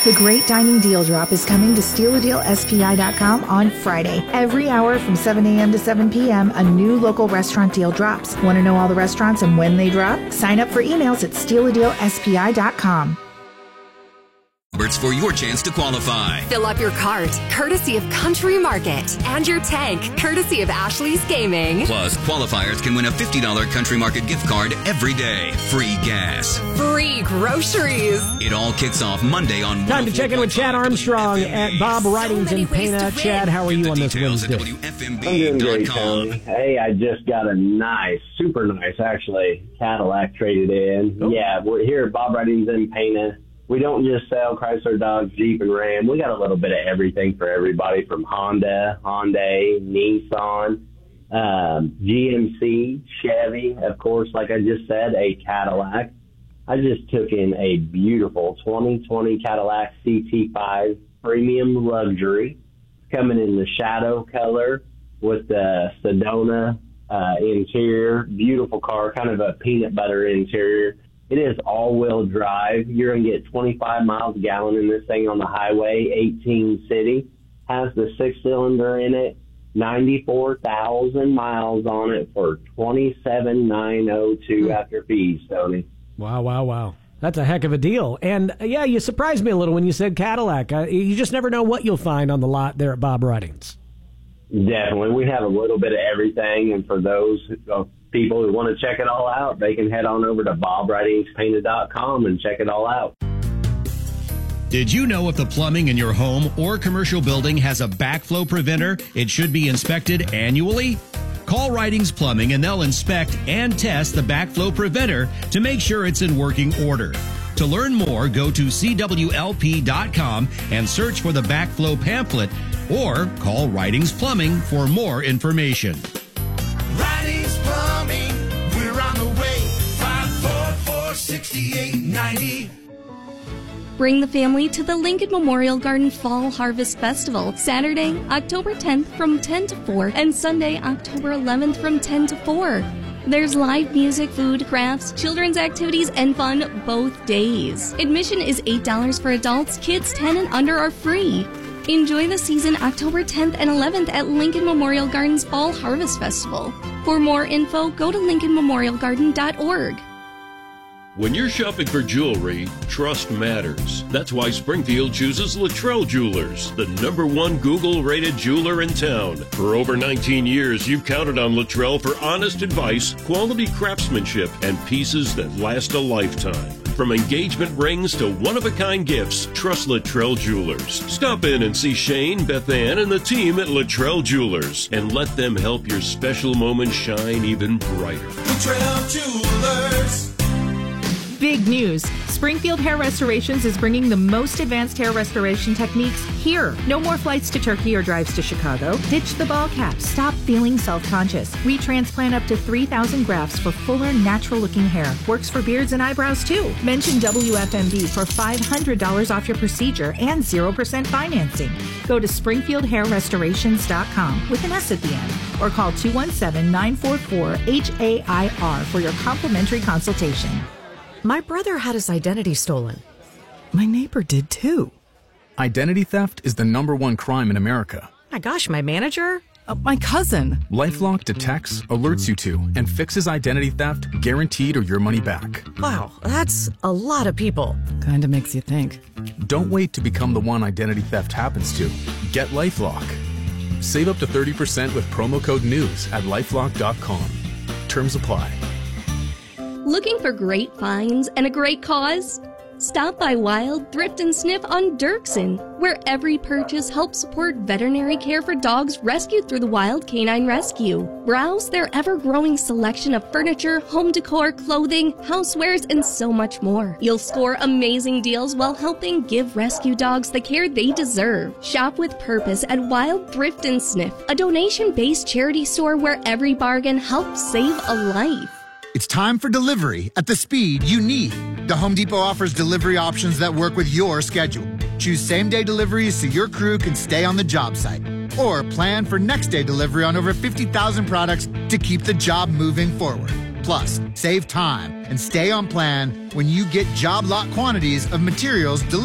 The Great Dining Deal Drop is coming to StealADealSPI.com on Friday. Every hour from 7 a.m. to 7 p.m., a new local restaurant deal drops. Want to know all the restaurants and when they drop? Sign up for emails at StealADealSPI.com. For your chance to qualify. Fill up your cart, courtesy of Country Market, and your tank, courtesy of Ashley's Gaming. Plus, qualifiers can win a $50 Country Market gift card every day. Free gas. Free groceries. It all kicks off Monday on Time to check in with Chad Armstrong at Bob Ridings in Pana. Chad, how are you on this Wednesday? I'm doing great, Tony. Hey, I just got a nice, super nice, actually, Cadillac traded in. Oh. Yeah, we're here at Bob Ridings in Pana. We don't just sell Chrysler, Dodge, Jeep, and Ram. We got a little bit of everything for everybody from Honda, Hyundai, Nissan, GMC, Chevy, of course, like I just said, a Cadillac. I just took in a beautiful 2020 Cadillac CT5 Premium Luxury, coming in the shadow color with the Sedona interior. Beautiful car, kind of a peanut butter interior. It is all-wheel drive. You're going to get 25 miles a gallon in this thing on the highway, 18 city. Has the six-cylinder in it, 94,000 miles on it for $27,902 after fees, Tony. Wow. That's a heck of a deal. And, yeah, you surprised me a little when you said Cadillac. You just never know what you'll find on the lot there at Bob Ridings. Definitely. We have a little bit of everything, and for those people who want to check it all out, they can head on over to BobRidingsPainted.com and check it all out. Did you know if the plumbing in your home or commercial building has a backflow preventer, it should be inspected annually? Call Ridings Plumbing and they'll inspect and test the backflow preventer to make sure it's in working order. To learn more, go to CWLP.com and search for the backflow pamphlet or call Ridings Plumbing for more information. Ridings Plumbing, we're on the way. 544-6890. Bring the family to the Lincoln Memorial Garden Fall Harvest Festival, Saturday, October 10th from 10 to 4, and Sunday, October 11th from 10 to 4. There's live music, food, crafts, children's activities, and fun both days. Admission is $8 for adults. Kids 10 and under are free. Enjoy the season October 10th and 11th at Lincoln Memorial Gardens Fall Harvest Festival. For more info, go to lincolnmemorialgarden.org. When you're shopping for jewelry, trust matters. That's why Springfield chooses Luttrell Jewelers, the #1 Google-rated jeweler in town. For over 19 years, you've counted on Luttrell for honest advice, quality craftsmanship, and pieces that last a lifetime. From engagement rings to one-of-a-kind gifts, trust Luttrell Jewelers. Stop in and see Shane, Beth Ann, and the team at Luttrell Jewelers, and let them help your special moment shine even brighter. Luttrell Jewelers. Big news. Springfield Hair Restorations is bringing the most advanced hair restoration techniques here. No more flights to Turkey or drives to Chicago. Ditch the ball cap. Stop feeling self-conscious. We transplant up to 3,000 grafts for fuller, natural-looking hair. Works for beards and eyebrows, too. Mention WFMB for $500 off your procedure and 0% financing. Go to SpringfieldHairRestorations.com with an S at the end, or call 217-944-HAIR for your complimentary consultation. My brother had his identity stolen. My neighbor did too. Identity theft is the #1 crime in America. My gosh, my manager? My cousin. LifeLock detects, alerts you to, and fixes identity theft guaranteed or your money back. Wow, that's a lot of people. Kinda makes you think. Don't wait to become the one identity theft happens to. Get LifeLock. Save up to 30% with promo code NEWS at LifeLock.com. Terms apply. Looking for great finds and a great cause? Stop by Wild Thrift and Sniff on Dirksen, where every purchase helps support veterinary care for dogs rescued through the Wild Canine Rescue. Browse their ever-growing selection of furniture, home decor, clothing, housewares, and so much more. You'll score amazing deals while helping give rescue dogs the care they deserve. Shop with purpose at Wild Thrift and Sniff, a donation-based charity store where every bargain helps save a life. It's time for delivery at the speed you need. The Home Depot offers delivery options that work with your schedule. Choose same-day deliveries so your crew can stay on the job site. Or plan for next-day delivery on over 50,000 products to keep the job moving forward. Plus, save time and stay on plan when you get job lot quantities of materials delivered